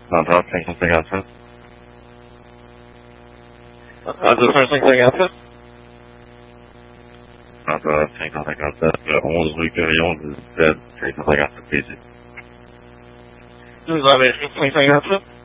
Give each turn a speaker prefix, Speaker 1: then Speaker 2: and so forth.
Speaker 1: Entrave 557. Radio 557. Entrave 557, le 11 rue Querion, 17 557 PC. Vous avez 557.